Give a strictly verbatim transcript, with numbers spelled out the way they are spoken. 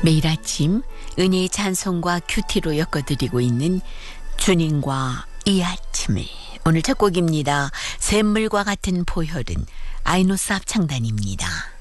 매일 아침 은혜의 찬송과 큐티로 엮어드리고 있는 주님과 이 아침을. 오늘 첫 곡입니다. 샘물과 같은 보혈은 아이노스 합창단입니다.